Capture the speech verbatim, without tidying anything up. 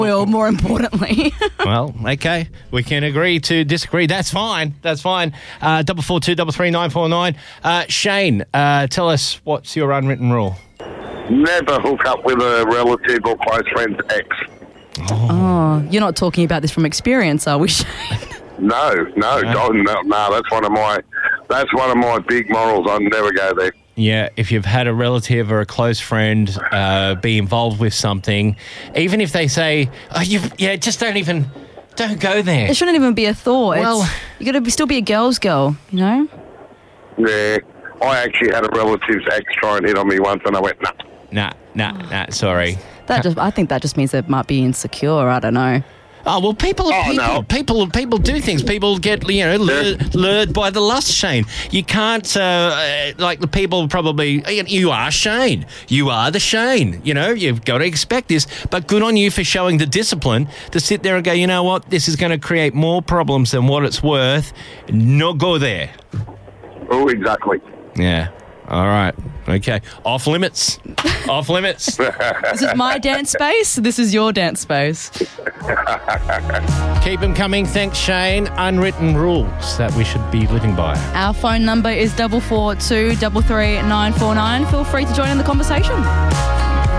Will, more importantly. Well, okay. We can agree to disagree. That's fine. That's fine. Uh, double four two double three nine four nine. Uh, Shane, uh, tell us what's your unwritten rule? Never hook up with a relative or close friend's ex. Oh, you're not talking about this from experience, are we, Shane? No, no, No. no, no, no. That's one of my. That's one of my big morals. I never go there. Yeah, if you've had a relative or a close friend uh, be involved with something, even if they say, oh, you, yeah, just don't even, don't go there. It shouldn't even be a thought. Well- It's, you got to be, still be a girl's girl, you know? Yeah, I actually had a relative's ex try and hit on me once, and I went, nah. Nah, nah, nah, sorry. That just, I think that just means they might be insecure. I don't know. Oh, well, people are Oh, people. no. People people do things. People get, you know, lured, lured by the lust, Shane. You can't, uh, uh, like, the people probably, you are Shane. You are the Shane. You know, you've got to expect this. But good on you for showing the discipline to sit there and go, you know what, this is going to create more problems than what it's worth. Not go there. Oh, exactly. Yeah. All right. Okay. Off limits. Off limits. This is my dance space. This is your dance space. Keep them coming. Thanks, Shane. Unwritten rules that we should be living by. Our phone number is double four two double three nine four nine. Feel free to join in the conversation.